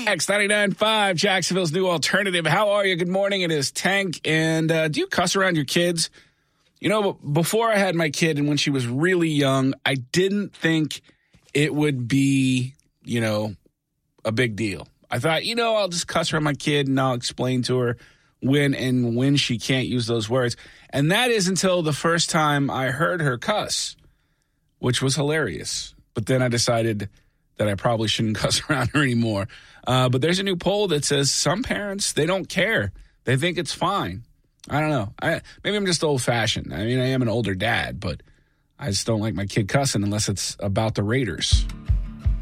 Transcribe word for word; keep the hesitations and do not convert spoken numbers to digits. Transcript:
X ninety-nine point five, Jacksonville's new alternative. How are you? Good morning. It is Tank. And uh, do you cuss around your kids? You know, before I had my kid and when she was really young, I didn't think it would be, you know, a big deal. I thought, you know, I'll just cuss around my kid and I'll explain to her when and when she can't use those words. And that is until the first time I heard her cuss, which was hilarious. But then I decided that I probably shouldn't cuss around her anymore. Uh, but there's a new poll that says some parents, they don't care. They think it's fine. I don't know. I, maybe I'm just old-fashioned. I mean, I am an older dad, but I just don't like my kid cussing unless it's about the Raiders.